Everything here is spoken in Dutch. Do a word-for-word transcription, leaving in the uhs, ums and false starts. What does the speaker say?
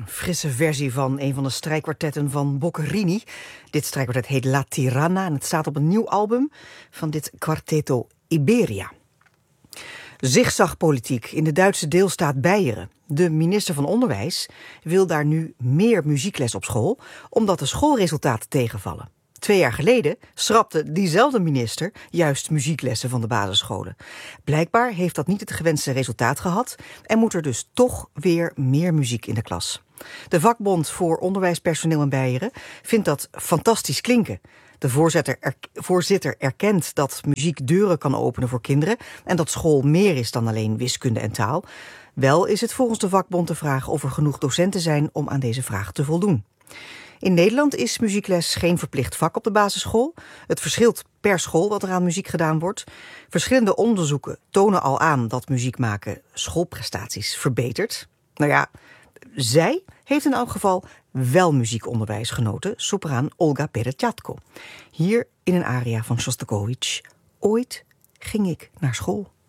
Een frisse versie van een van de strijkkwartetten van Boccherini. Dit strijkkwartet heet La Tiranna en het staat op een nieuw album van dit Quartetto Iberia. Zigzagpolitiek in de Duitse deelstaat Beieren. De minister van Onderwijs wil daar nu meer muziekles op school, omdat de schoolresultaten tegenvallen. Twee jaar geleden schrapte diezelfde minister juist muzieklessen van de basisscholen. Blijkbaar heeft dat niet het gewenste resultaat gehad en moet er dus toch weer meer muziek in de klas. De vakbond voor onderwijspersoneel in Beieren vindt dat fantastisch klinken. De voorzitter, er, voorzitter erkent dat muziek deuren kan openen voor kinderen en dat school meer is dan alleen wiskunde en taal. Wel is het volgens de vakbond de vraag of er genoeg docenten zijn om aan deze vraag te voldoen. In Nederland is muziekles geen verplicht vak op de basisschool. Het verschilt per school wat er aan muziek gedaan wordt. Verschillende onderzoeken tonen al aan dat muziek maken schoolprestaties verbetert. Nou ja, zij heeft in elk geval wel muziekonderwijs genoten, sopraan Olga Peretjatko. Hier in een aria van Shostakovich. Ooit ging ik naar school.